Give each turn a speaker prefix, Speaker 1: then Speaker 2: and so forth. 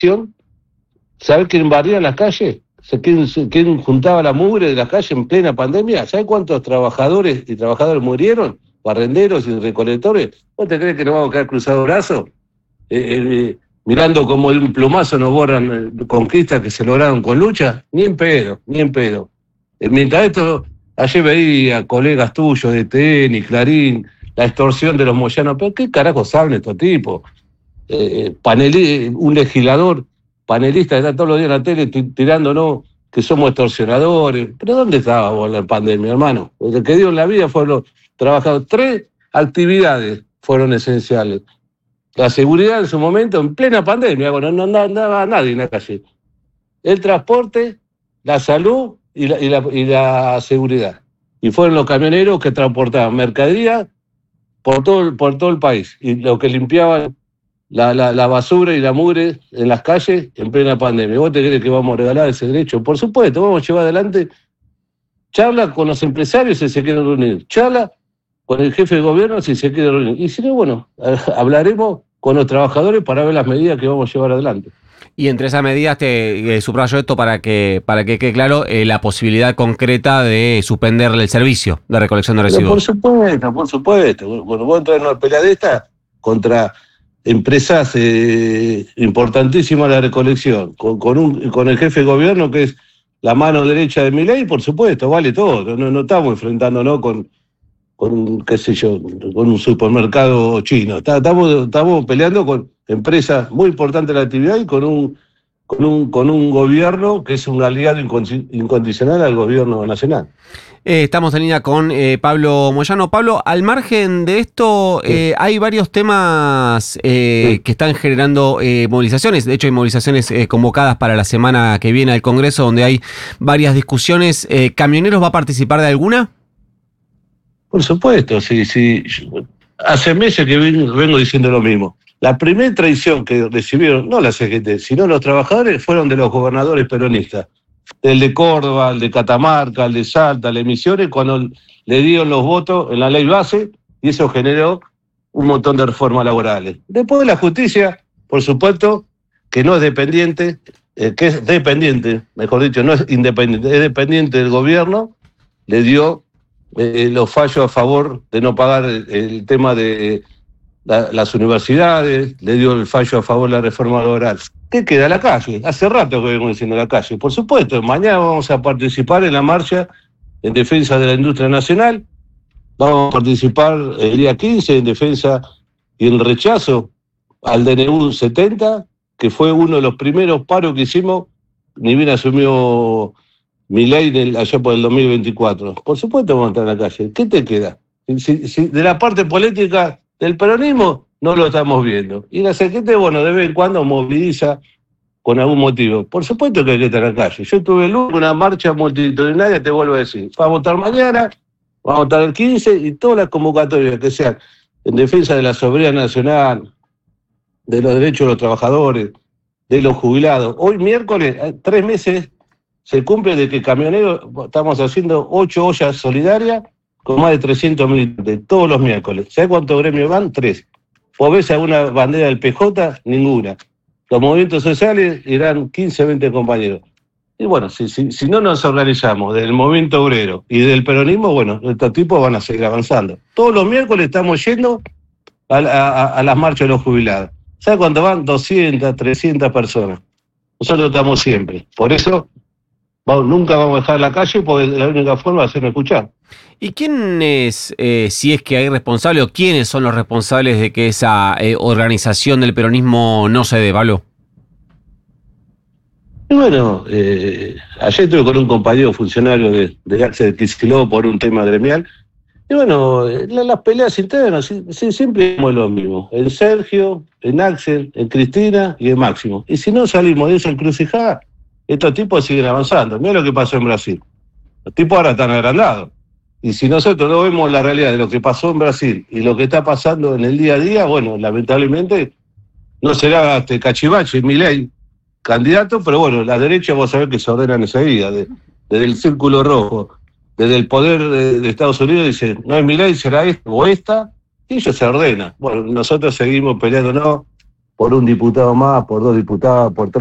Speaker 1: ¿Sabés quién barría las calles? ¿Quién juntaba la mugre de las calles en plena pandemia? ¿Sabés cuántos trabajadores y trabajadoras murieron? Barrenderos y recolectores. ¿Vos te crees que nos vamos a quedar cruzados brazos? Mirando como de un plumazo nos borran conquistas que se lograron con lucha. Ni en pedo, ni en pedo. Mientras esto, ayer veía colegas tuyos de TN y Clarín, la extorsión de los moyanos. ¿Pero qué carajo saben estos tipos? Un legislador panelista que está todos los días en la tele tirándonos que somos extorsionadores. ¿Pero dónde estábamos en la pandemia, hermano? Lo que dio en la vida fueron los trabajadores. 3 actividades fueron esenciales. La seguridad en su momento, en plena pandemia, bueno, no andaba nadie en la calle. El transporte, la salud y la seguridad. Y fueron los camioneros que transportaban mercadería por todo el país. Y los que limpiaban la basura y la mugre en las calles en plena pandemia. ¿Vos te crees que vamos a regalar ese derecho? Por supuesto, vamos a llevar adelante charla con los empresarios si se quieren reunir, charla con el jefe de gobierno si se quiere reunir. Y si no, bueno, hablaremos con los trabajadores para ver las medidas que vamos a llevar adelante.
Speaker 2: Y entre esas medidas te subrayo esto para que quede claro la posibilidad concreta de suspender el servicio de recolección de residuos.
Speaker 1: Pero por supuesto. Bueno, vos entras en una pelea de esta contra empresas importantísimas de la recolección, con el jefe de gobierno que es la mano derecha de Milei, por supuesto, vale todo. No estamos enfrentándonos con qué sé yo, con un supermercado chino. Estamos peleando con empresas muy importantes de la actividad y con un gobierno que es un aliado incondicional al gobierno nacional.
Speaker 2: Estamos en línea con Pablo Moyano. Pablo, al margen de esto, hay varios temas que están generando movilizaciones. De hecho, hay movilizaciones convocadas para la semana que viene al Congreso, donde hay varias discusiones. ¿Camioneros va a participar de alguna?
Speaker 1: Por supuesto, sí. Hace meses que vengo diciendo lo mismo. La primera traición que recibieron, no la CGT, sino los trabajadores, fueron de los gobernadores peronistas. El de Córdoba, el de Catamarca, el de Salta, el de Misiones, cuando le dieron los votos en la ley base, y eso generó un montón de reformas laborales. Después de la justicia, por supuesto, que no es dependiente, que es dependiente, mejor dicho, no es independiente, es dependiente del gobierno, le dio los fallos a favor de no pagar el tema de las universidades, le dio el fallo a favor de la reforma laboral. ¿Qué queda? La calle. Hace rato que vengo diciendo la calle. Por supuesto, mañana vamos a participar en la marcha en defensa de la industria nacional. Vamos a participar el día 15 en defensa y en rechazo al DNU 70, que fue uno de los primeros paros que hicimos, ni bien asumió Milei allá por el 2024. Por supuesto vamos a estar en la calle. ¿Qué te queda? Si de la parte política del peronismo no lo estamos viendo. Y la CGT, bueno, de vez en cuando moviliza con algún motivo. Por supuesto que hay que estar en la calle. Yo tuve una marcha multitudinaria, te vuelvo a decir. Vamos a votar mañana, vamos a votar el 15 y todas las convocatorias que sean en defensa de la soberanía nacional, de los derechos de los trabajadores, de los jubilados. Hoy miércoles, 3 meses, se cumple de que camioneros estamos haciendo 8 ollas solidarias con más de 300 militantes, todos los miércoles. ¿Sabés cuántos gremios van? 3. ¿Vos ves alguna bandera del PJ? Ninguna. Los movimientos sociales irán 15, 20 compañeros. Y bueno, si no nos organizamos del movimiento obrero y del peronismo, bueno, estos tipos van a seguir avanzando. Todos los miércoles estamos yendo a las marchas de los jubilados. ¿Sabes cuánto van? 200, 300 personas. Nosotros estamos siempre. Por eso nunca vamos a dejar la calle, porque la única forma de hacernos escuchar.
Speaker 2: ¿Y quién es, si es que hay responsable, o quiénes son los responsables de que esa organización del peronismo no se dé, Pablo?
Speaker 1: Y bueno, ayer estuve con un compañero funcionario de Axel Kicillof por un tema gremial. Y bueno, las peleas internas, siempre es lo mismo. En Sergio, en Axel, en Cristina y en Máximo. Y si no salimos de esa encrucijada, estos tipos siguen avanzando. Mira lo que pasó en Brasil. Los tipos ahora están agrandados. Y si nosotros no vemos la realidad de lo que pasó en Brasil y lo que está pasando en el día a día, bueno, lamentablemente no será cachivache, Milei candidato, pero bueno, la derecha vos sabés que se ordenan enseguida, desde el Círculo Rojo, desde el poder de Estados Unidos, dicen, no es Milei, será esto o esta, y ellos se ordenan. Bueno, nosotros seguimos peleándonos por un diputado más, por 2 diputados, por 3